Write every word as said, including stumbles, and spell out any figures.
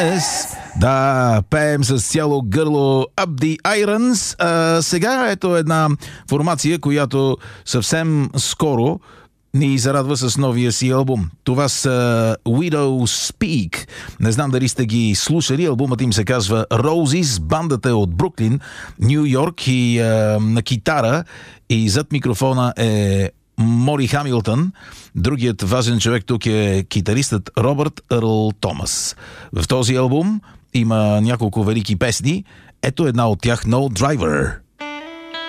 Yes. Да, пеем с цяло гърло Up the Irons. А, сега ето една формация, която съвсем скоро ни зарадва с новия си албум. Това са Widow Speak. Не знам дали сте ги слушали. Албумът им се казва Roses. Бандата е от Бруклин, Ню Йорк и а, на китара и зад микрофона е Мори Хамилтън. Другият важен човек тук е китаристът РобъртЪрл Томас. В този албум има няколко велики песни. Ето една от тях, No Driver.